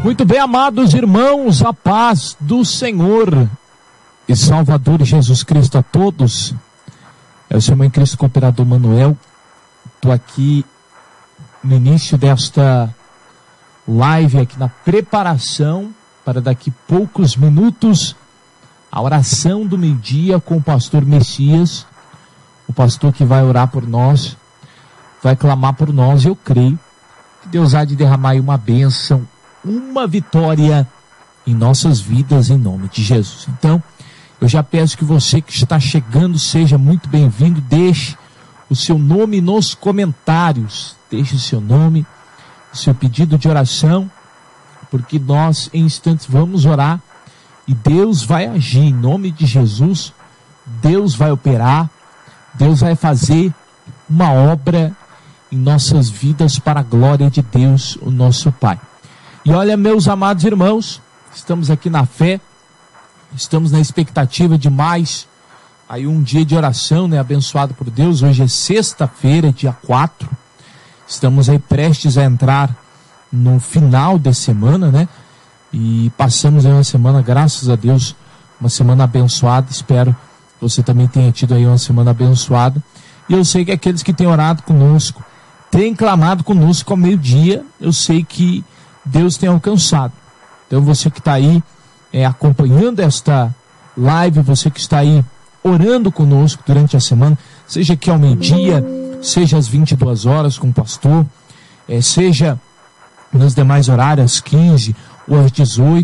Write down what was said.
Muito bem, amados irmãos, a paz do Senhor e Salvador Jesus Cristo a todos. É o seu irmão em Cristo Cooperador Manuel. Estou aqui no início desta live, aqui na preparação para daqui poucos minutos a oração do meio-dia com o pastor Messias, o pastor que vai orar por nós, vai clamar por nós. Eu creio que Deus há de derramar aí uma bênção, uma vitória em nossas vidas, em nome de Jesus. Então, eu já peço que você que está chegando seja muito bem-vindo. Deixe o seu nome nos comentários, deixe o seu nome, o seu pedido de oração, porque nós em instantes vamos orar e Deus vai agir em nome de Jesus. Deus vai operar, Deus vai fazer uma obra em nossas vidas para a glória de Deus, o nosso Pai. E olha, meus amados irmãos, estamos aqui na fé, estamos na expectativa de mais aí um dia de oração, né, abençoado por Deus. Hoje é sexta-feira, dia 4, estamos aí prestes a entrar no final da semana, né, e passamos aí uma semana, graças a Deus, uma semana abençoada. Espero que você também tenha tido aí uma semana abençoada, e eu sei que aqueles que têm orado conosco, têm clamado conosco ao meio-dia, eu sei que Deus tem alcançado. Então você que está aí acompanhando esta live, você que está aí orando conosco durante a semana, seja aqui ao meio-dia, seja às 22 horas com o pastor, seja nos demais horários, às 15 ou às 18,